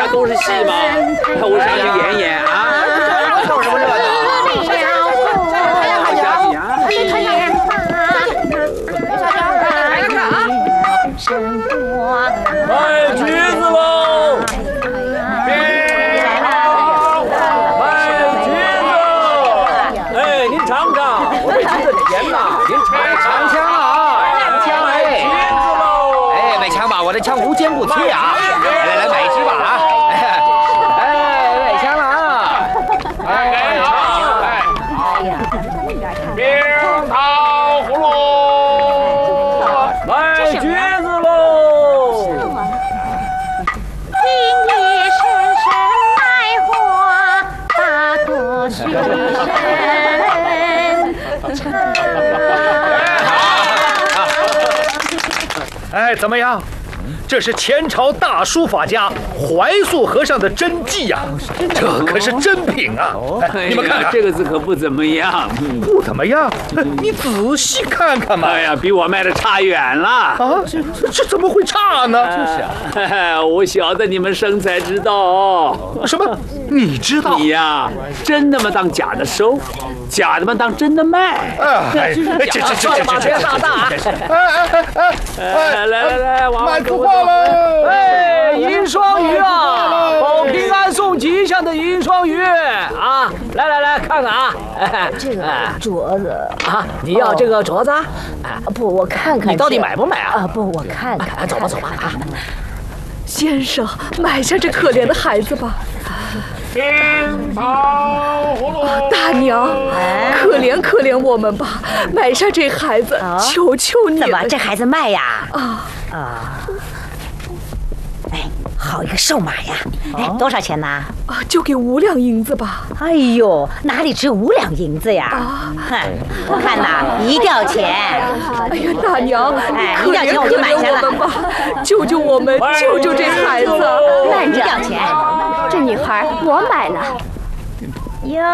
家都是戏嘛，我上去演演啊。 凑什么热闹？ 卖橘子喽！卖橘子！哎，您尝尝，我这橘子甜呐，您尝枪啊！枪哎！ 橘子喽！ 哎，买枪吧，我的枪无坚不摧啊！来，买一支吧啊！哎，买枪了啊！ 哎，好，冰糖葫芦，卖橘子喽！ 今夜深深卖花，大哥许身哎，怎么样？这是前朝大书法家怀素和尚的真迹呀，这可是真品啊！你们看看， 这个字可不怎么样， 不怎么样，你仔细看看嘛。 哎呀，比我卖的差远了。 啊，这怎么会差呢？ 就是啊，我晓得你们生财之道哦。 什么？你知道？ 你呀，真的嘛当假的收，假的嘛当真的卖。 哎，这， 来， 买幅画喽！ 哎，银双鱼啊，保平安送吉祥的银双鱼啊！来看看啊！ 这个镯子啊，你要这个镯子啊？ 不，我看看。 你到底买不买啊？ 啊，不，我看看。 走吧啊！ 先生，买下这可怜的孩子吧。大娘，可怜我们吧，买下这孩子，求求你了。 怎么这孩子卖呀？哎，好一个瘦马呀！哎，多少钱呢？ 啊，就给5两银子吧。 哎呦，哪里只有5两银子呀？哼，我看呐，1吊钱。 哎呀，大娘， 1吊钱我就买下了。 救救我们，救救这孩子！ 慢着，1吊钱， 这女孩我买了。 哟。